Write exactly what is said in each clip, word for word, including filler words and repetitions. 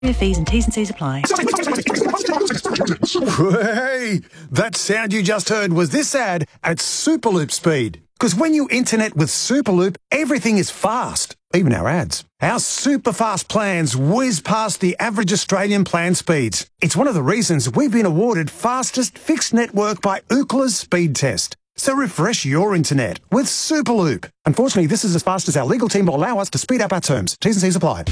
Fees and T's and C's apply. Hey, that sound you just heard was this ad at Superloop speed. Because when you internet with Superloop, everything is fast, even our ads. Our super fast plans whiz past the average Australian plan speeds. It's one of the reasons we've been awarded fastest fixed network by Ookla's speed test. So refresh your internet with Superloop. Unfortunately, this is as fast as our legal team will allow us to speed up our terms. T's and C's apply.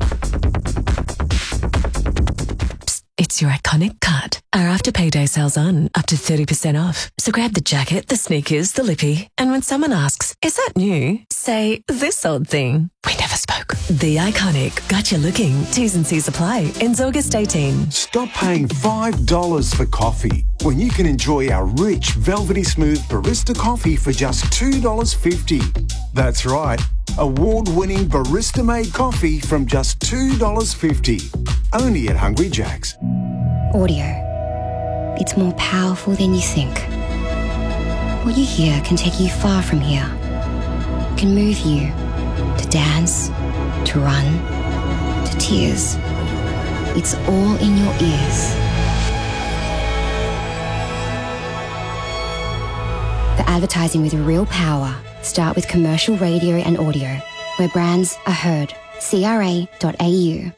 It's your iconic cut. Our after payday sale's on, up to thirty percent off. So grab the jacket, the sneakers, the lippy, and when someone asks, is that new? Say, this old thing. We never spoke. The iconic got you looking. T's and C's apply. Ends August eighteenth. Stop paying five dollars for coffee when you can enjoy our rich, velvety smooth barista coffee for just two dollars fifty. That's right. Award-winning barista-made coffee from just two dollars fifty. Only at Hungry Jack's. Audio. It's more powerful than you think. What you hear can take you far from here. Can move you to dance, to run, to tears. It's all in your ears. The advertising with real power. Start with commercial radio and audio, where brands are heard. C R A dot A U.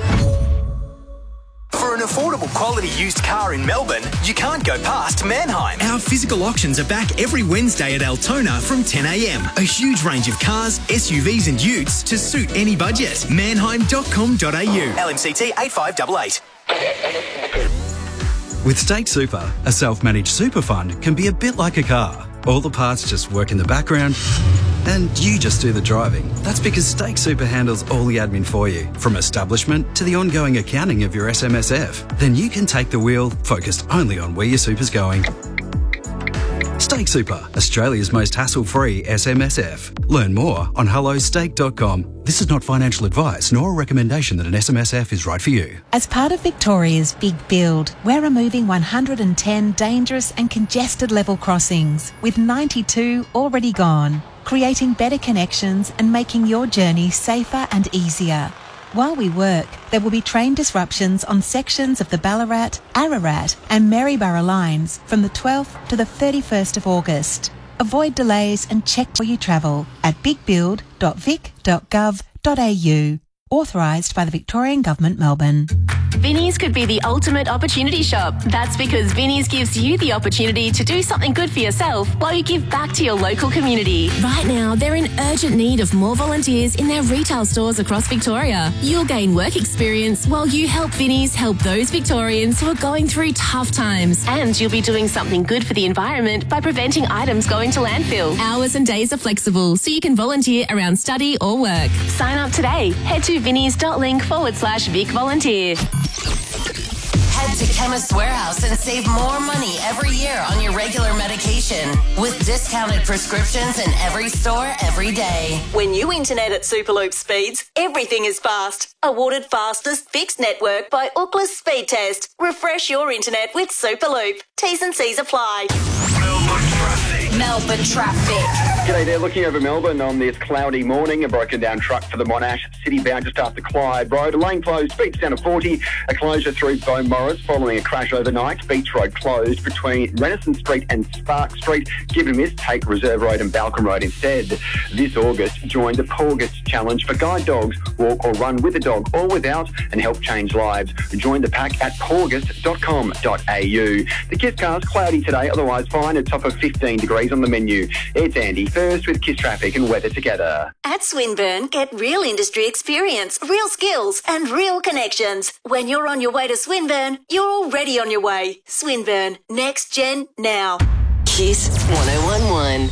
For an affordable quality used car in Melbourne, you can't go past Mannheim. Our physical auctions are back every Wednesday at Altona from ten a m. A huge range of cars, S U Vs and utes to suit any budget. mannheim dot com dot a u. L M C T eight five eight eight. With Stake Super, a self-managed super fund can be a bit like a car. All the parts just work in the background and you just do the driving. That's because Stake Super handles all the admin for you, from establishment to the ongoing accounting of your S M S F. Then you can take the wheel, focused only on where your super's going. Stake Super, Australia's most hassle-free S M S F. Learn more on hello stake dot com. This is not financial advice nor a recommendation that an S M S F is right for you. As part of Victoria's Big Build, we're removing one hundred ten dangerous and congested level crossings, with ninety-two already gone, creating better connections and making your journey safer and easier. While we work, there will be train disruptions on sections of the Ballarat, Ararat and Maryborough lines from the twelfth to the thirty-first of August. Avoid delays and check where you travel at big build dot vic dot gov dot a u. Authorised by the Victorian Government, Melbourne. Vinnie's could be the ultimate opportunity shop. That's because Vinnie's gives you the opportunity to do something good for yourself while you give back to your local community. Right now, they're in urgent need of more volunteers in their retail stores across Victoria. You'll gain work experience while you help Vinnie's help those Victorians who are going through tough times. And you'll be doing something good for the environment by preventing items going to landfill. Hours and days are flexible, so you can volunteer around study or work. Sign up today. Head to vinnies.link forward slash Vic Volunteer. Head to Chemist Warehouse and save more money every year on your regular medication with discounted prescriptions in every store every day. When you internet at Superloop speeds, everything is fast. Awarded fastest fixed network by Ookla's speed test. Refresh your internet with Superloop. T's and C's apply. Melbourne traffic. Melbourne traffic. G'day there, looking over Melbourne on this cloudy morning. A broken down truck for the Monash City bound just after Clyde Road. A lane closed, Beach down to forty. A closure through Beaumaris following a crash overnight. Beach Road closed between Renaissance Street and Spark Street. Give it a miss, take Reserve Road and Balcombe Road instead. This August, join the Porgist Challenge for guide dogs. Walk or run with a dog or without and help change lives. Join the pack at porgist dot com dot a u. The Kiss car's cloudy today, otherwise fine, at top of fifteen degrees on the menu. It's Andy first with Kiss Traffic and weather together. At Swinburne, get real industry experience, real skills and real connections. When you're on your way to Swinburne, you're already on your way. Swinburne, next gen now. Kiss one oh one one.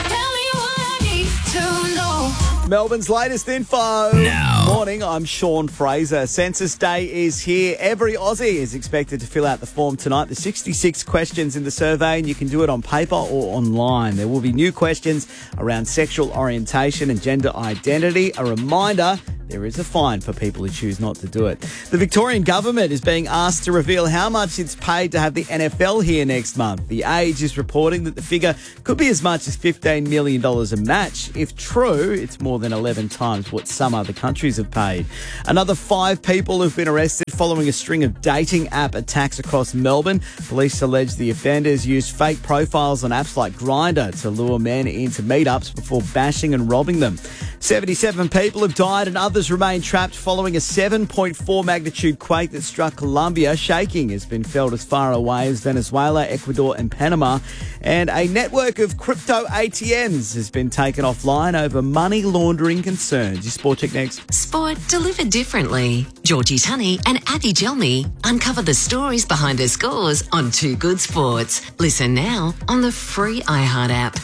Melbourne's latest info. Now. Morning, I'm Sean Fraser. Census Day is here. Every Aussie is expected to fill out the form tonight. There's sixty-six questions in the survey and you can do it on paper or online. There will be new questions around sexual orientation and gender identity. A reminder, there is a fine for people who choose not to do it. The Victorian government is being asked to reveal how much it's paid to have the N F L here next month. The Age is reporting that the figure could be as much as fifteen million dollars a match. If true, it's more more than eleven times what some other countries have paid. Another five people have been arrested following a string of dating app attacks across Melbourne. Police allege the offenders used fake profiles on apps like Grindr to lure men into meetups before bashing and robbing them. seventy-seven people have died and others remain trapped following a seven point four magnitude quake that struck Colombia. Shaking has been felt as far away as Venezuela, Ecuador and Panama. And a network of crypto A T Ms has been taken offline over money laundering concerns. Your Sport Check next. Sport delivered differently. Georgie Tunney and Abby Gelmy uncover the stories behind her scores on Two Good Sports. Listen now on the free iHeart app.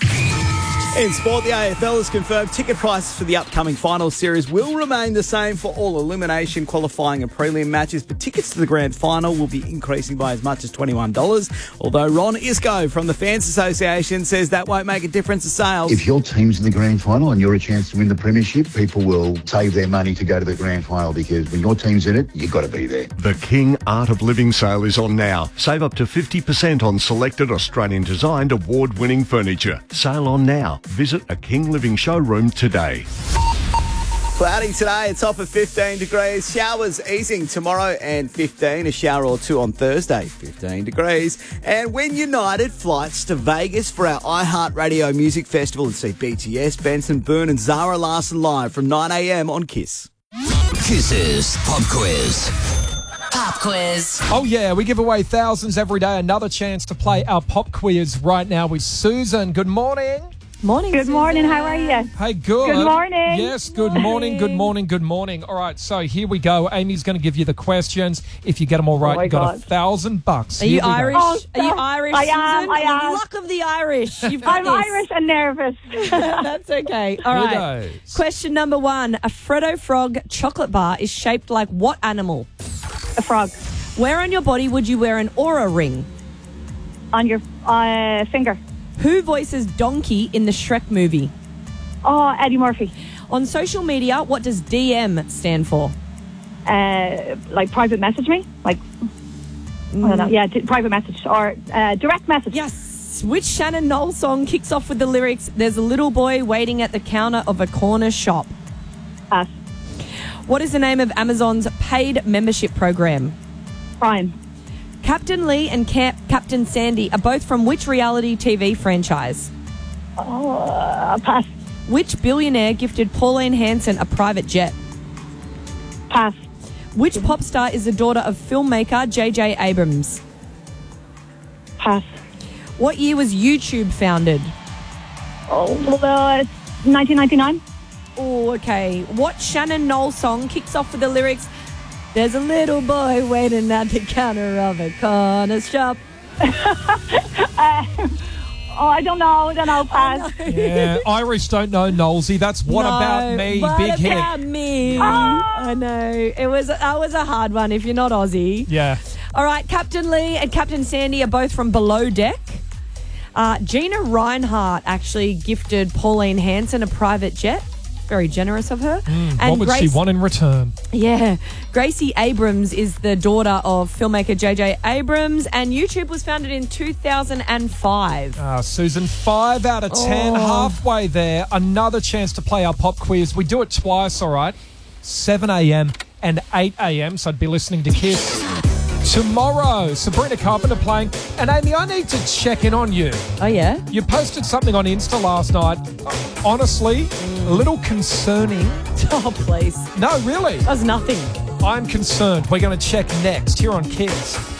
In sport, the A F L has confirmed ticket prices for the upcoming final series will remain the same for all elimination, qualifying and prelim matches, but tickets to the grand final will be increasing by as much as twenty-one dollars, although Ron Isco from the Fans Association says that won't make a difference to sales. If your team's in the grand final and you're a chance to win the premiership, people will save their money to go to the grand final because when your team's in it, you've got to be there. The King Art of Living sale is on now. Save up to fifty percent on selected Australian-designed award-winning furniture. Sale on now. Visit a King Living showroom today. Cloudy today, a top of fifteen degrees. Showers easing tomorrow and fifteen. A shower or two on Thursday, fifteen degrees. And when United flights to Vegas for our iHeartRadio Music Festival and see B T S, Benson Boone and Zara Larsson live from nine a.m. on Kiss. Kiss's Pop Quiz. Pop Quiz. Oh yeah, we give away thousands every day. Another chance to play our Pop Quiz right now with Susan. Good morning. Morning. Good Susan. morning. How are you? Hey, good. Good morning. Yes, good morning, good morning, good morning. All right, so here we go. Amy's going to give you the questions. If you get them all right, Oh my you got God. a thousand bucks. Are Here you we go. Irish? Oh, Are you stop. Irish, I Susan? am, I am. Luck of the Irish. You've got I'm this. Irish and nervous. That's okay. All Here right. goes. Question number one. A Freddo Frog chocolate bar is shaped like what animal? A frog. Where on your body would you wear an aura ring? On your uh, finger. Who voices Donkey in the Shrek movie? Oh, Eddie Murphy. On social media, what does D M stand for? Uh, like private message me? Like, I don't know. Yeah, d- private message or uh, direct message. Yes. Which Shannon Knoll song kicks off with the lyrics, "There's a little boy waiting at the counter of a corner shop"? Pass. What is the name of Amazon's paid membership program? Prime. Captain Lee and Cap- Captain Sandy are both from which reality T V franchise? Oh, uh, pass. Which billionaire gifted Pauline Hanson a private jet? Pass. Which pop star is the daughter of filmmaker J J Abrams? Pass. What year was YouTube founded? Oh, uh, nineteen ninety-nine. Oh, okay. What Shannon Knoll song kicks off with the lyrics, "There's a little boy waiting at the counter of a corner shop"? uh, oh, I don't know. I don't know. Pass. Yeah, Irish don't know Knowlesy. That's What No, About Me, what big hit. about me? Oh. I know. It was that was a hard one if you're not Aussie. Yeah. All right, Captain Lee and Captain Sandy are both from Below Deck. Uh, Gina Reinhart actually gifted Pauline Hanson a private jet. Very generous of her. Mm, And what would Grace- she want in return? Yeah. Gracie Abrams is the daughter of filmmaker J J Abrams, and YouTube was founded in two thousand five. Uh, Susan, five out of ten, Oh. halfway there. Another chance to play our pop quiz. We do it twice, all right? seven a.m. and eight a.m., so I'd be listening to Kiss. Tomorrow, Sabrina Carpenter playing. And Amy, I need to check in on you. Oh, yeah? You posted something on Insta last night. Honestly, a little concerning. Oh, please. No, really. That was nothing. I'm concerned. We're going to check next here on Kiss.